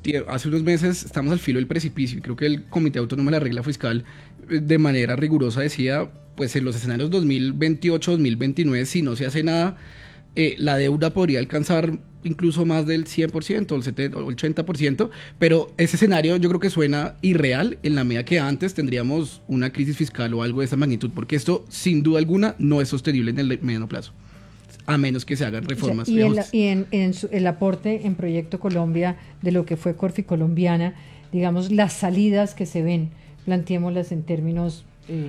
hace unos meses estamos al filo del precipicio y creo que el Comité Autónomo de la Regla Fiscal de manera rigurosa decía, pues en los escenarios 2028-2029, si no se hace nada, la deuda podría alcanzar incluso más del 100%, el 70, o el 80%, pero ese escenario yo creo que suena irreal en la medida que antes tendríamos una crisis fiscal o algo de esa magnitud, porque esto sin duda alguna no es sostenible en el mediano plazo, a menos que se hagan reformas. Y el aporte en Proyecto Colombia de lo que fue Corfi Colombiana, digamos, las salidas que se ven, planteémoslas en términos...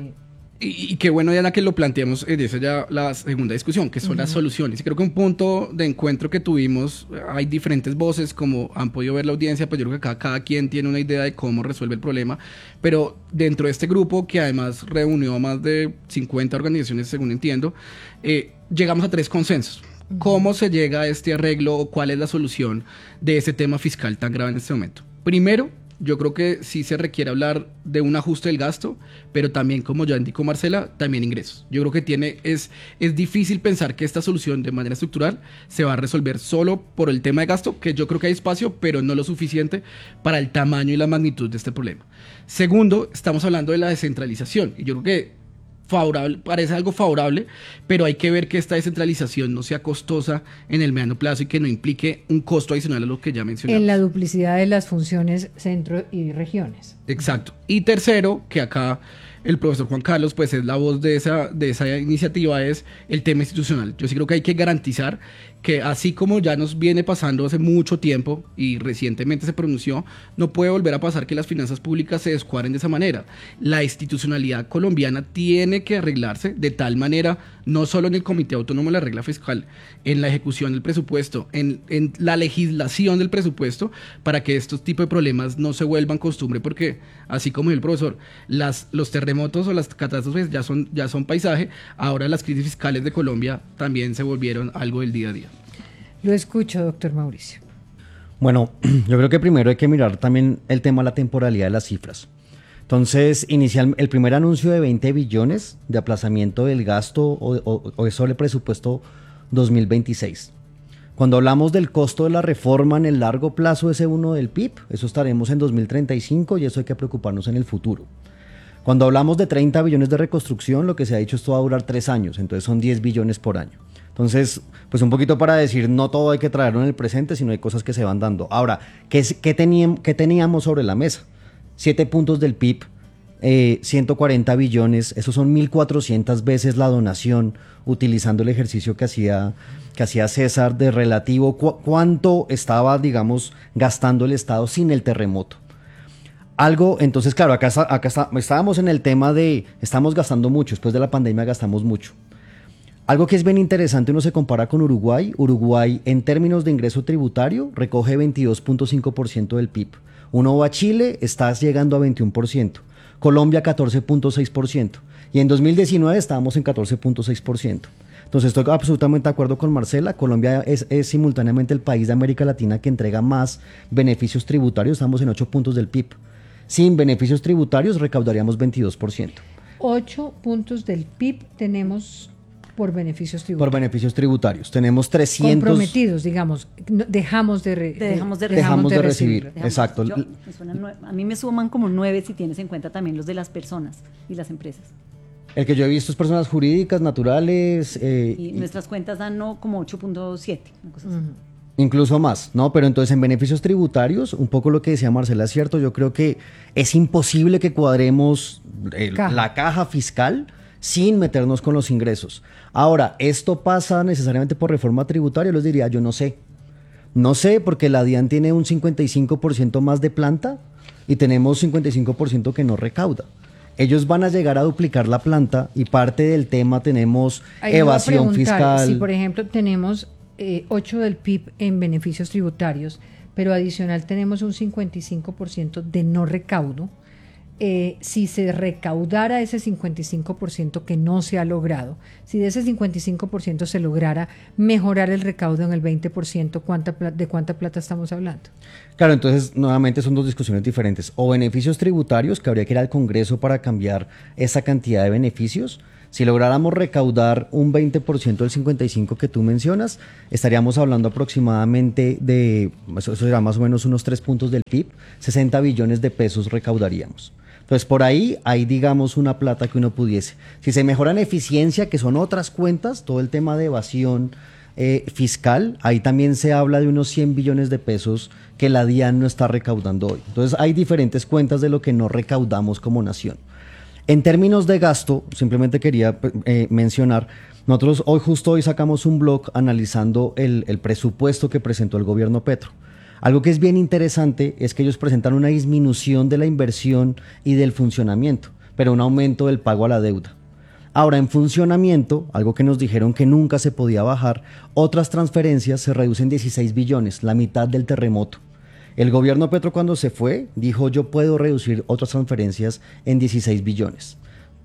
Y qué bueno, Diana, que lo planteemos en esa ya la segunda discusión, que son las soluciones. Y creo que un punto de encuentro que tuvimos, hay diferentes voces, como han podido ver la audiencia, pues yo creo que cada quien tiene una idea de cómo resuelve el problema, pero dentro de este grupo, que además reunió a más de 50 organizaciones, según entiendo, llegamos a 3 consensos. ¿Cómo se llega a este arreglo o cuál es la solución de ese tema fiscal tan grave en este momento? Primero, yo creo que sí se requiere hablar de un ajuste del gasto, pero también, como ya indicó Marcela, también ingresos. Yo creo que es difícil pensar que esta solución de manera estructural se va a resolver solo por el tema de gasto, que yo creo que hay espacio, pero no lo suficiente para el tamaño y la magnitud de este problema. Segundo, estamos hablando de la descentralización, y yo creo que parece algo favorable, pero hay que ver que esta descentralización no sea costosa en el mediano plazo y que no implique un costo adicional a lo que ya mencionamos. En la duplicidad de las funciones centro y regiones. Exacto. Y tercero, que acá el profesor Juan Carlos pues es la voz de esa iniciativa, es el tema institucional. Yo sí creo que hay que garantizar que así como ya nos viene pasando hace mucho tiempo y recientemente se pronunció, no puede volver a pasar que las finanzas públicas se descuadren de esa manera. La institucionalidad colombiana tiene que arreglarse de tal manera, no solo en el Comité Autónomo de la Regla Fiscal, en la ejecución del presupuesto, en la legislación del presupuesto, para que estos tipos de problemas no se vuelvan costumbre, porque así como dijo el profesor, los terremotos o las catástrofes ya son paisaje, ahora las crisis fiscales de Colombia también se volvieron algo del día a día. Lo escucho, doctor Mauricio. Bueno, yo creo que primero hay que mirar también el tema de la temporalidad de las cifras. Entonces, el primer anuncio de 20 billones de aplazamiento del gasto o es sobre el presupuesto 2026. Cuando hablamos del costo de la reforma en el largo plazo, ese 1 del PIB, eso estaremos en 2035 y eso hay que preocuparnos en el futuro. Cuando hablamos de 30 billones de reconstrucción, lo que se ha dicho, esto va a durar 3 años, entonces son 10 billones por año. Entonces, pues un poquito para decir, no todo hay que traerlo en el presente, sino hay cosas que se van dando. Ahora, ¿qué teníamos sobre la mesa? 7 puntos del PIB, 140 billones, esos son 1.400 veces la donación, utilizando el ejercicio que hacía César de relativo, cuánto estaba, digamos, gastando el Estado sin el terremoto. Entonces, claro, estábamos en el tema de, estamos gastando mucho, después de la pandemia gastamos mucho. Algo que es bien interesante, uno se compara con Uruguay. Uruguay, en términos de ingreso tributario, recoge 22.5% del PIB. Uno va a Chile, estás llegando a 21%. Colombia, 14.6%. Y en 2019 estábamos en 14.6%. Entonces, estoy absolutamente de acuerdo con Marcela. Colombia es simultáneamente el país de América Latina que entrega más beneficios tributarios. Estamos en 8 puntos del PIB. Sin beneficios tributarios recaudaríamos 22%. 8 puntos del PIB tenemos por beneficios tributarios. Por beneficios tributarios. Tenemos 300... Comprometidos, digamos. Dejamos de recibir. Exacto. A mí me suman como 9 si tienes en cuenta también los de las personas y las empresas. El que yo he visto es personas jurídicas, naturales... y nuestras cuentas dan como 8.7, una cosa así. Incluso más, ¿no? Pero entonces en beneficios tributarios, un poco lo que decía Marcela es cierto, yo creo que es imposible que cuadremos la caja fiscal sin meternos con los ingresos. Ahora, ¿esto pasa necesariamente por reforma tributaria? Yo les diría, yo no sé. No sé, porque la DIAN tiene un 55% más de planta y tenemos 55% que no recauda. Ellos van a llegar a duplicar la planta y parte del tema tenemos evasión fiscal. Si, por ejemplo, tenemos 8 del PIB en beneficios tributarios, pero adicional tenemos un 55% de no recaudo, si se recaudara ese 55% que no se ha logrado, si de ese 55% se lograra mejorar el recaudo en el 20%, ¿de cuánta plata estamos hablando? Claro, entonces nuevamente son dos discusiones diferentes. O beneficios tributarios, que habría que ir al Congreso para cambiar esa cantidad de beneficios. Si lográramos recaudar un 20% del 55% que tú mencionas, estaríamos hablando aproximadamente de, eso será más o menos unos 3 puntos del PIB, 60 billones de pesos recaudaríamos. Entonces, por ahí hay, digamos, una plata que uno pudiese. Si se mejora en eficiencia, que son otras cuentas, todo el tema de evasión fiscal, ahí también se habla de unos 100 billones de pesos que la DIAN no está recaudando hoy. Entonces, hay diferentes cuentas de lo que no recaudamos como nación. En términos de gasto, simplemente quería mencionar, nosotros justo hoy sacamos un blog analizando el presupuesto que presentó el gobierno Petro. Algo que es bien interesante es que ellos presentan una disminución de la inversión y del funcionamiento, pero un aumento del pago a la deuda. Ahora, en funcionamiento, algo que nos dijeron que nunca se podía bajar, otras transferencias se reducen 16 billones, la mitad del terremoto. El gobierno Petro cuando se fue dijo yo puedo reducir otras transferencias en 16 billones,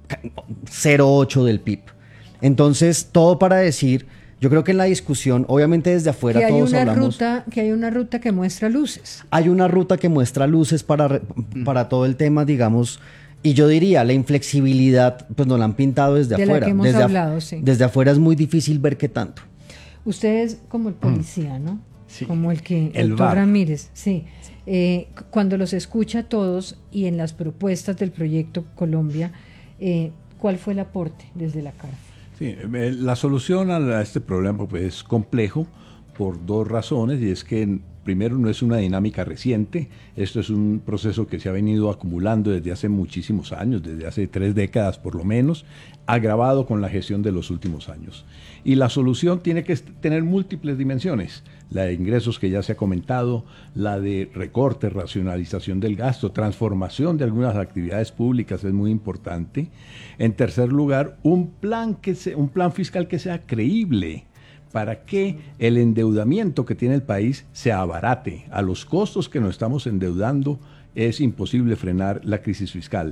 0,8 del PIB. Entonces, todo para decir, yo creo que en la discusión, obviamente desde afuera todos hablamos... Que hay una ruta que muestra luces. Hay una ruta que muestra luces para todo el tema, digamos, y yo diría, la inflexibilidad, pues nos la han pintado desde afuera. De la que hemos hablado, sí. Desde afuera es muy difícil ver qué tanto. Usted es como el policía, ¿no? Sí. Como el que... El doctor VAR. Ramírez, sí. Cuando los escucha a todos y en las propuestas del proyecto Colombia, ¿cuál fue el aporte desde la CARF? Sí, la solución a este problema pues, es complejo por dos razones, y es que primero no es una dinámica reciente, esto es un proceso que se ha venido acumulando desde hace muchísimos años, desde hace 3 décadas por lo menos, agravado con la gestión de los últimos años. Y la solución tiene que tener múltiples dimensiones, la de ingresos que ya se ha comentado, la de recorte, racionalización del gasto, transformación de algunas actividades públicas es muy importante. En tercer lugar, un plan fiscal que sea creíble, para que el endeudamiento que tiene el país se abarate. A los costos que nos estamos endeudando es imposible frenar la crisis fiscal.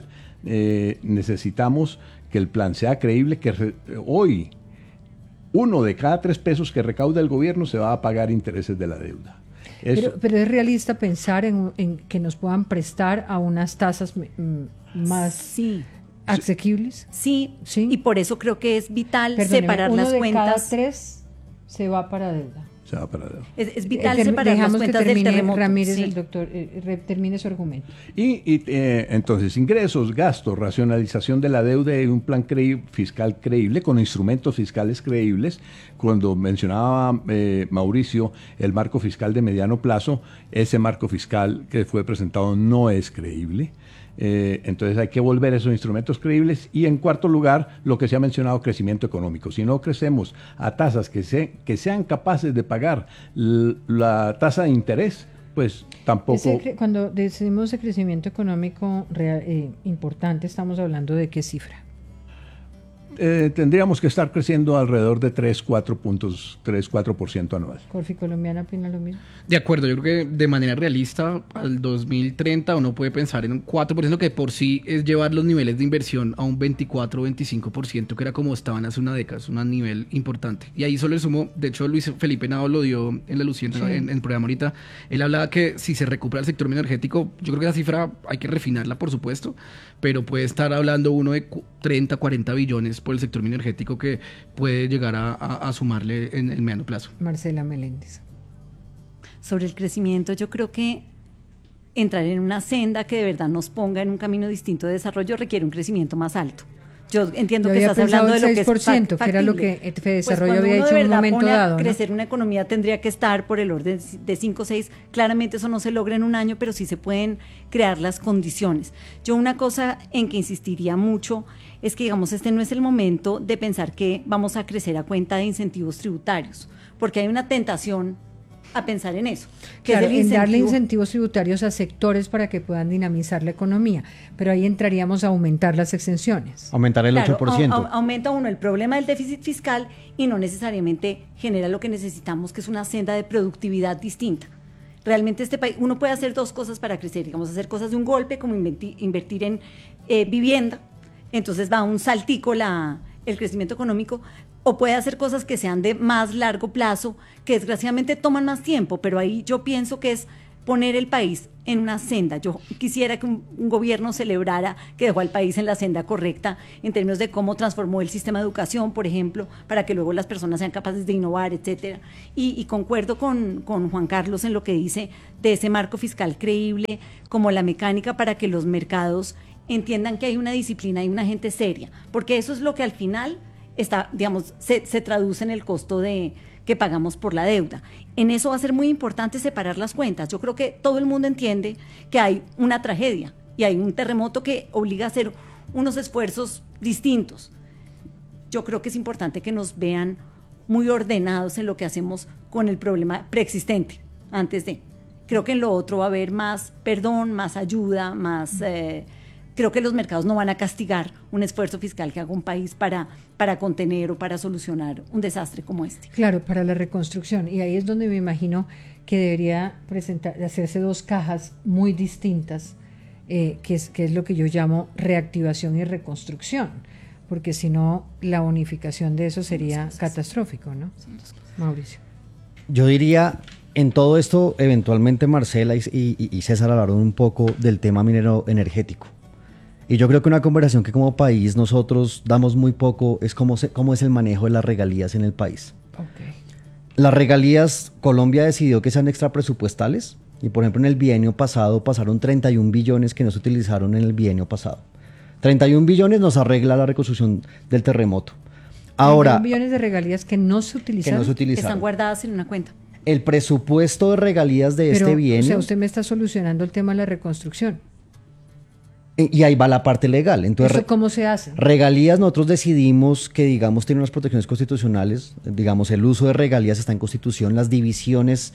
Necesitamos que el plan sea creíble, que hoy 1 de cada 3 pesos que recauda el gobierno se va a pagar intereses de la deuda. Pero es realista pensar en que nos puedan prestar a unas tasas más... Sí. ¿Asequibles? Sí, Sí. y por eso creo que es vital Perdóneme, separar las uno de cada cuentas. 3 se va para deuda. Se va para deuda. Es vital separar las Dejamos cuentas que del termine terremoto. Ramírez, Sí. el doctor, termine su argumento. Entonces, ingresos, gastos, racionalización de la deuda y un plan fiscal creíble, con instrumentos fiscales creíbles. Cuando mencionaba Mauricio el marco fiscal de mediano plazo, ese marco fiscal que fue presentado no es creíble. Entonces hay que volver a esos instrumentos creíbles. Y en cuarto lugar, lo que se ha mencionado, crecimiento económico. Si no crecemos a tasas que sean capaces de pagar la tasa de interés, pues tampoco... Cuando decimos de crecimiento económico importante, estamos hablando de qué cifra. Tendríamos que estar creciendo alrededor de 3-4% anual. ¿Corfi Colombiana opina lo mismo? De acuerdo, yo creo que de manera realista, al 2030 uno puede pensar en un 4%, que por sí es llevar los niveles de inversión a un 24 o 25%, que era como estaban hace una década, es un nivel importante. Y ahí solo le sumo, de hecho Luis Felipe Nava lo dio en la Luciana, Sí. en el programa ahorita, él hablaba que si se recupera el sector energético, yo creo que esa cifra hay que refinarla, por supuesto, pero puede estar hablando uno de 30, 40 billones por el sector energético que puede llegar a sumarle en el mediano plazo. Marcela Meléndez. Sobre el crecimiento, yo creo que entrar en una senda que de verdad nos ponga en un camino distinto de desarrollo requiere un crecimiento más alto. Yo entiendo Yo que había estás hablando de lo que es 6%, que era lo que Fedesarrollo había dicho en un momento dado, ¿no? Crecer una economía tendría que estar por el orden de 5 o 6. Claramente eso no se logra en un año, pero sí se pueden crear las condiciones. Yo una cosa en que insistiría mucho es que, digamos, este no es el momento de pensar que vamos a crecer a cuenta de incentivos tributarios, porque hay una tentación a pensar en eso. Que Claro, es el en darle incentivo. incentivos tributarios a sectores para que puedan dinamizar la economía, pero ahí entraríamos a aumentar las exenciones. Aumentar el Claro, 8%. aumenta uno el problema del déficit fiscal y no necesariamente genera lo que necesitamos, que es una senda de productividad distinta. Realmente este país, uno puede hacer 2 cosas para crecer, digamos, hacer cosas de un golpe, como invertir en vivienda, entonces va un saltico el crecimiento económico, o puede hacer cosas que sean de más largo plazo, que desgraciadamente toman más tiempo, pero ahí yo pienso que es poner el país en una senda. Yo quisiera que un gobierno celebrara que dejó al país en la senda correcta en términos de cómo transformó el sistema de educación, por ejemplo, para que luego las personas sean capaces de innovar, etcétera. Y concuerdo con Juan Carlos en lo que dice de ese marco fiscal creíble como la mecánica para que los mercados entiendan que hay una disciplina y una gente seria, porque eso es lo que al final está, digamos, se traduce en el costo que pagamos por la deuda. En eso va a ser muy importante separar las cuentas. Yo creo que todo el mundo entiende que hay una tragedia y hay un terremoto que obliga a hacer unos esfuerzos distintos. Yo creo que es importante que nos vean muy ordenados en lo que hacemos con el problema preexistente antes de. Creo que en lo otro va a haber más perdón, más ayuda, más... creo que los mercados no van a castigar un esfuerzo fiscal que haga un país para contener o para solucionar un desastre como este. Claro, para la reconstrucción. Y ahí es donde me imagino que debería hacerse dos cajas muy distintas, que es lo que yo llamo reactivación y reconstrucción, porque si no, la unificación de eso sería catastrófico, ¿no? Mauricio. Yo diría, en todo esto, eventualmente Marcela y César hablaron un poco del tema minero energético. Y yo creo que una conversación que como país nosotros damos muy poco es cómo es el manejo de las regalías en el país. Okay. Las regalías, Colombia decidió que sean extrapresupuestales y por ejemplo en el bienio pasado pasaron 31 billones que no se utilizaron en el bienio pasado. 31 billones nos arregla la reconstrucción del terremoto. Ahora, billones de regalías que no se utilizaron. Están guardadas en una cuenta. El presupuesto de regalías de este bienio... O sea, usted me está solucionando el tema de la reconstrucción. Y ahí va la parte legal. Entonces, ¿eso cómo se hace? Regalías, nosotros decidimos que, digamos, tiene unas protecciones constitucionales. Digamos, el uso de regalías está en Constitución. Las divisiones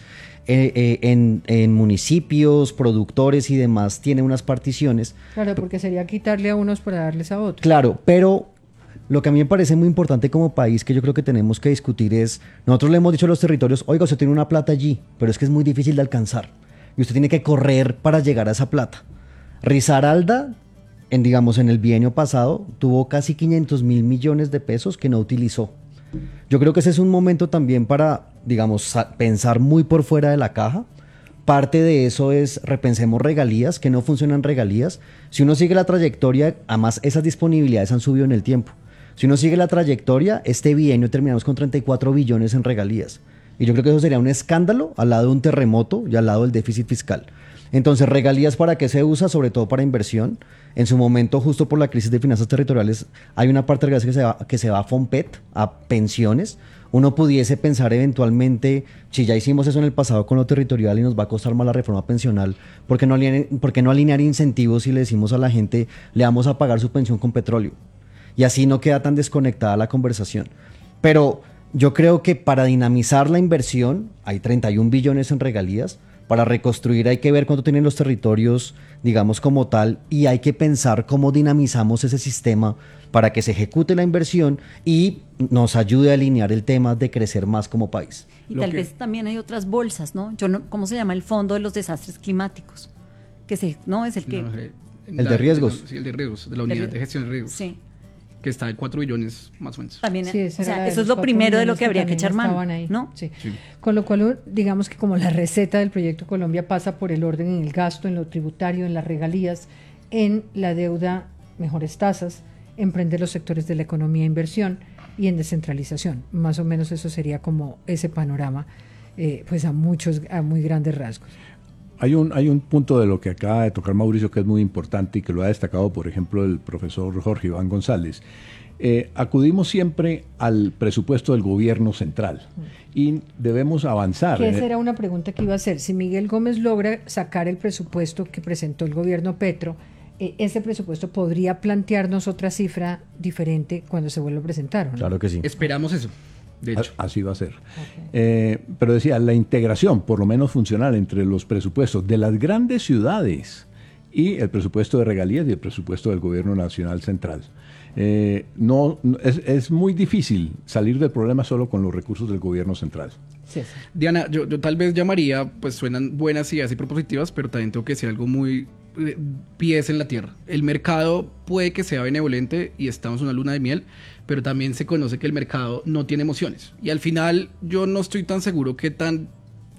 en municipios, productores y demás tienen unas particiones. Claro, porque sería quitarle a unos para darles a otros. Claro, pero lo que a mí me parece muy importante como país, que yo creo que tenemos que discutir es, nosotros le hemos dicho a los territorios, oiga, usted tiene una plata allí, pero es que es muy difícil de alcanzar. Y usted tiene que correr para llegar a esa plata. Risaralda, en el bienio pasado, tuvo casi 500 mil millones de pesos que no utilizó. Yo creo que ese es un momento también para, digamos, pensar muy por fuera de la caja. Parte de eso es repensemos regalías, que no funcionan regalías. Si uno sigue la trayectoria, además esas disponibilidades han subido en el tiempo. Si uno sigue la trayectoria, este bienio terminamos con 34 billones en regalías. Y yo creo que eso sería un escándalo al lado de un terremoto y al lado del déficit fiscal. Entonces, regalías, ¿para qué se usa? Sobre todo para inversión. En su momento, justo por la crisis de finanzas territoriales, hay una parte de regalías que se va a FOMPET, a pensiones. Uno pudiese pensar eventualmente, si ya hicimos eso en el pasado con lo territorial y nos va a costar más la reforma pensional, ¿por qué no alinear incentivos y le decimos a la gente, le vamos a pagar su pensión con petróleo? Y así no queda tan desconectada la conversación. Pero yo creo que para dinamizar la inversión, hay 31 billones en regalías. Para reconstruir hay que ver cuánto tienen los territorios, digamos, como tal, y hay que pensar cómo dinamizamos ese sistema para que se ejecute la inversión y nos ayude a alinear el tema de crecer más como país. Y tal vez también hay otras bolsas, ¿no? ¿Cómo se llama el Fondo de los Desastres Climáticos? ¿No? Es el que... El de riesgos. Sí, el de riesgos, de la unidad de gestión de riesgos. Sí. Que está en 4 billones más o menos. También, sí, o sea, eso es lo primero de lo que habría que echar mano, ¿no? Sí. Sí. Con lo cual, digamos que como la receta del Proyecto Colombia pasa por el orden en el gasto, en lo tributario, en las regalías, en la deuda, mejores tasas, emprender los sectores de la economía e inversión y en descentralización. Más o menos eso sería como ese panorama, pues a muy grandes rasgos. Hay un punto de lo que acaba de tocar Mauricio que es muy importante y que lo ha destacado, por ejemplo, el profesor Jorge Iván González. Acudimos siempre al presupuesto del gobierno central y debemos avanzar. Que esa era una pregunta que iba a hacer. Si Miguel Gómez logra sacar el presupuesto que presentó el gobierno Petro, ese presupuesto podría plantearnos otra cifra diferente cuando se vuelva a presentar, ¿no? Claro que sí. Esperamos eso. De hecho. Así va a ser. Okay. Pero decía, la integración, por lo menos funcional, entre los presupuestos de las grandes ciudades y el presupuesto de regalías y el presupuesto del gobierno nacional central. Es muy difícil salir del problema solo con los recursos del gobierno central. Sí. Diana, yo tal vez llamaría, pues suenan buenas ideas y propositivas, pero también tengo que decir algo muy pies en la tierra. El mercado puede que sea benevolente y estamos en una luna de miel, pero también se conoce que el mercado no tiene emociones. Y al final yo no estoy tan seguro que tan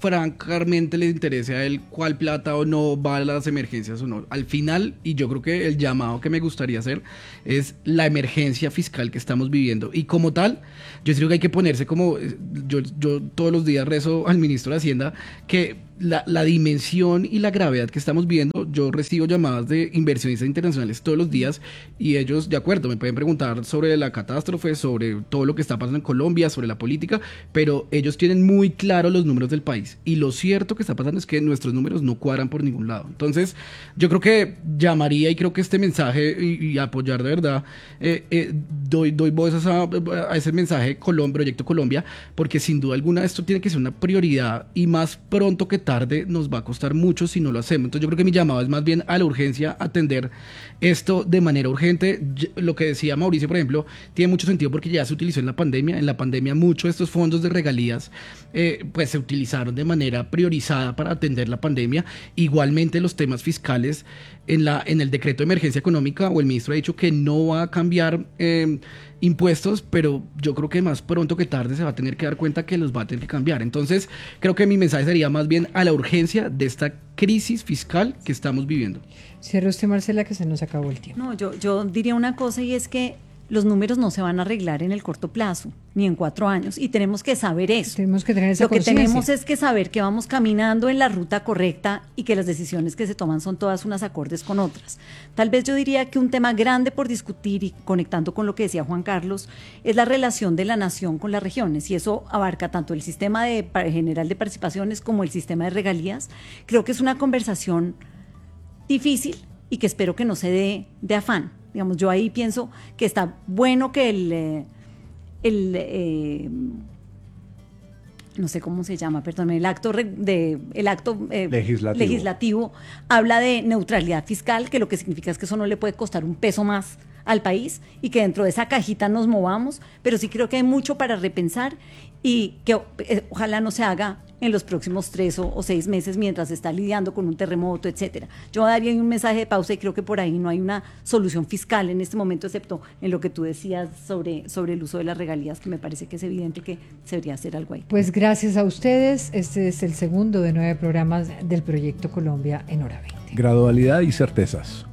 francamente le interese a él cuál plata o no va a las emergencias o no. Al final, y yo creo que el llamado que me gustaría hacer es la emergencia fiscal que estamos viviendo. Y como tal, yo creo que hay que ponerse como, yo todos los días rezo al ministro de Hacienda que la dimensión y la gravedad que estamos viendo, yo recibo llamadas de inversionistas internacionales todos los días y ellos, de acuerdo, me pueden preguntar sobre la catástrofe, sobre todo lo que está pasando en Colombia, sobre la política, pero ellos tienen muy claro los números del país y lo cierto que está pasando es que nuestros números no cuadran por ningún lado. Entonces, yo creo que llamaría y creo que este mensaje y apoyar de verdad, doy voz a ese mensaje Proyecto Colombia, porque sin duda alguna esto tiene que ser una prioridad y más pronto que tarde nos va a costar mucho si no lo hacemos. Entonces yo creo que mi llamado es más bien a la urgencia, atender esto de manera urgente. Lo que decía Mauricio, por ejemplo, tiene mucho sentido porque ya se utilizó en la pandemia. En la pandemia muchos de estos fondos de regalías pues se utilizaron de manera priorizada para atender la pandemia. Igualmente los temas fiscales en el decreto de emergencia económica, o el ministro ha dicho que no va a cambiar impuestos, pero yo creo que más pronto que tarde se va a tener que dar cuenta que los va a tener que cambiar. Entonces, creo que mi mensaje sería más bien a la urgencia de esta crisis fiscal que estamos viviendo. Cierre usted, Marcela, que se nos acabó el tiempo. No, yo diría una cosa y es que los números no se van a arreglar en el corto plazo, ni en 4 años, y tenemos que saber eso. Tenemos que tener esa Lo que conciencia. tenemos es que saber que vamos caminando en la ruta correcta y que las decisiones que se toman son todas unas acordes con otras. Tal vez yo diría que un tema grande por discutir, y conectando con lo que decía Juan Carlos, es la relación de la nación con las regiones, y eso abarca tanto el sistema general de participaciones como el sistema de regalías. Creo que es una conversación difícil y que espero que no se dé de afán. Digamos, yo ahí pienso que está bueno que no sé cómo se llama, perdón, el acto legislativo habla de neutralidad fiscal, que lo que significa es que eso no le puede costar un peso más al país y que dentro de esa cajita nos movamos, pero sí creo que hay mucho para repensar y que ojalá no se haga en los próximos 3 o 6 meses mientras se está lidiando con un terremoto, etcétera. Yo daría un mensaje de pausa y creo que por ahí no hay una solución fiscal en este momento, excepto en lo que tú decías sobre el uso de las regalías, que me parece que es evidente que se debería hacer algo ahí. Pues gracias a ustedes. Este es el segundo de 9 programas del Proyecto Colombia en Hora 20. Gradualidad y certezas.